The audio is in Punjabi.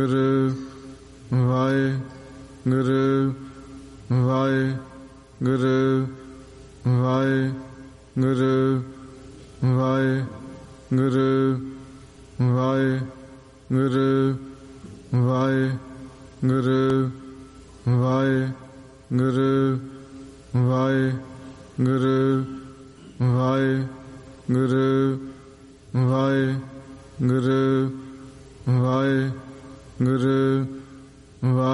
ਵਾਹਿਗੁਰੂ ਵਾਹਿਗੁਰੂ ਵਾਹਿਗੁਰੂ ਵਾਹਿਗੁਰੂ ਵਾਹਿਗੁਰੂ ਵਾਹਿਗੁਰੂ ਵਾਹਿਗੁਰੂ ਵਾਹਿਗੁਰੂ ਵਾਹਿਗੁਰੂ ਵਾਹਿਗੁਰੂ ਵਾਹਿਗੁਰੂ ਵਾਹਿਗੁਰੂ